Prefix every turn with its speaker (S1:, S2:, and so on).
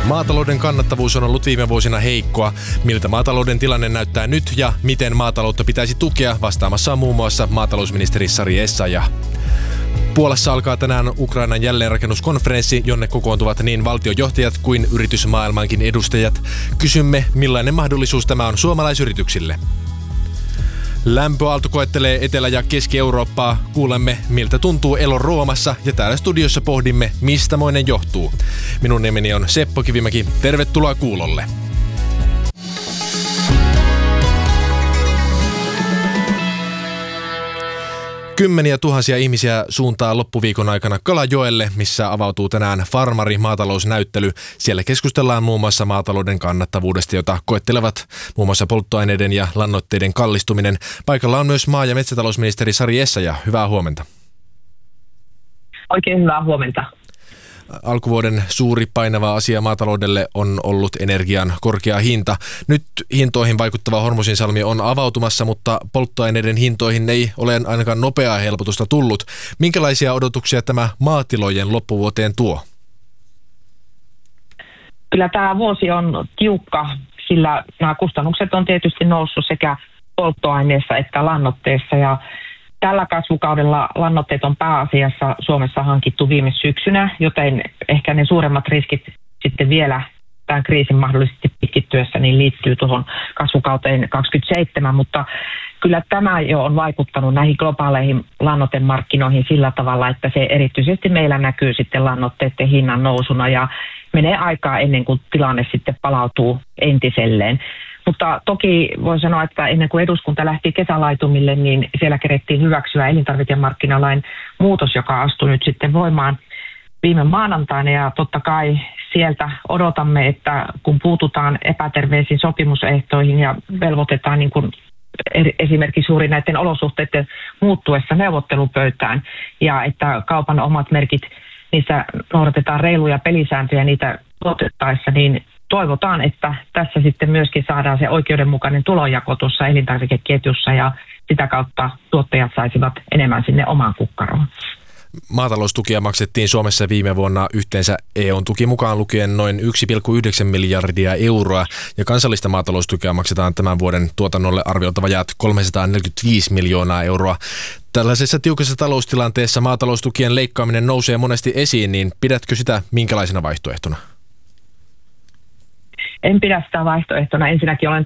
S1: Maatalouden kannattavuus on ollut viime vuosina heikkoa. Miltä maatalouden tilanne näyttää nyt ja miten maataloutta pitäisi tukea, vastaamassa on muun muassa maatalousministeri Sari Essayah. Puolassa alkaa tänään Ukrainan jälleenrakennuskonferenssi, jonne kokoontuvat niin valtiojohtajat kuin yritysmaailmankin edustajat. Kysymme, millainen mahdollisuus tämä on suomalaisyrityksille. Lämpöaalto koettelee Etelä- ja Keski-Eurooppaa. Kuulemme, miltä tuntuu elo Roomassa, ja täällä studiossa pohdimme, mistä moinen johtuu. Minun nimeni on Seppo Kivimäki. Tervetuloa kuulolle. Kymmeniä tuhansia ihmisiä suuntaa loppuviikon aikana Kalajoelle, missä avautuu tänään farmari-maatalousnäyttely. Siellä keskustellaan muun muassa maatalouden kannattavuudesta, jota koettelevat muun muassa polttoaineiden ja lannoitteiden kallistuminen. Paikalla on myös maa- ja metsätalousministeri Sari Essayah. Hyvää huomenta.
S2: Oikein hyvää huomenta.
S1: Alkuvuoden suuri painava asia maataloudelle on ollut energian korkea hinta. Nyt hintoihin vaikuttava Hormuzinsalmi on avautumassa, mutta polttoaineiden hintoihin ei ole ainakaan nopeaa helpotusta tullut. Minkälaisia odotuksia tämä maatilojen loppuvuoteen tuo?
S2: Kyllä tämä vuosi on tiukka, sillä nämä kustannukset on tietysti noussut sekä polttoaineessa että lannoitteessa, ja tällä kasvukaudella lannoitteet on pääasiassa Suomessa hankittu viime syksynä, joten ehkä ne suuremmat riskit sitten vielä tämän kriisin mahdollisesti pitkittyessä niin liittyy tuohon kasvukauteen 27, mutta kyllä tämä jo on vaikuttanut näihin globaaleihin lannoitemarkkinoihin sillä tavalla, että se erityisesti meillä näkyy sitten lannoitteiden hinnan nousuna ja menee aikaa ennen kuin tilanne sitten palautuu entiselleen. Mutta toki voi sanoa, että ennen kuin eduskunta lähti kesälaitumille, niin siellä kerettiin hyväksyä elintarvikemarkkinalain muutos, joka astui nyt sitten voimaan viime maanantaina. Ja totta kai sieltä odotamme, että kun puututaan epäterveisiin sopimusehtoihin ja velvoitetaan niin kuin esimerkiksi juuri näiden olosuhteiden muuttuessa neuvottelupöytään ja että kaupan omat merkit, niissä noudatetaan reiluja pelisääntöjä niitä tuotettaessa, niin toivotaan, että tässä sitten myöskin saadaan se oikeudenmukainen tulonjako tuossa elintarvikeketjussa ja sitä kautta tuottajat saisivat enemmän sinne omaan kukkaroon.
S1: Maataloustukia maksettiin Suomessa viime vuonna yhteensä EU:n tuki mukaan lukien noin 1,9 miljardia euroa ja kansallista maataloustukea maksetaan tämän vuoden tuotannolle arviolta vajaat 345 miljoonaa euroa. Tällaisessa tiukassa taloustilanteessa maataloustukien leikkaaminen nousee monesti esiin, niin pidätkö sitä minkälaisena vaihtoehtona?
S2: En pidä sitä vaihtoehtona. Ensinnäkin olen